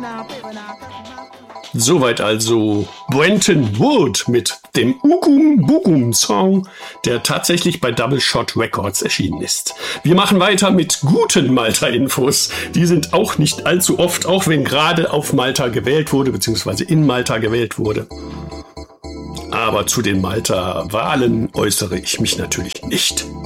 Soweit also Brenton Wood mit dem Ukum Bukum Song, der tatsächlich bei Double Shot Records erschienen ist. Wir machen weiter mit guten Malta-Infos. Die sind auch nicht allzu oft, auch wenn gerade auf Malta gewählt wurde, beziehungsweise in Malta gewählt wurde. Aber zu den Malta-Wahlen äußere ich mich natürlich nicht.